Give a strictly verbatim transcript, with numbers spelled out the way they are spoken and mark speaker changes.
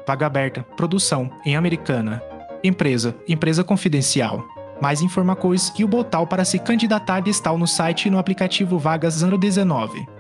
Speaker 1: Vaga aberta, produção, em Americana. Empresa, empresa confidencial. Mais informações e o botão para se candidatar está no site e no aplicativo Vagas ano dezenove.